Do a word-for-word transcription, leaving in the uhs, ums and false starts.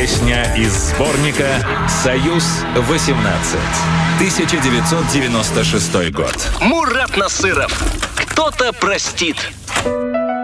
Песня из сборника «Союз-восемнадцать». тысяча девятьсот девяносто шестой год. Мурат Насыров. Кто-то простит.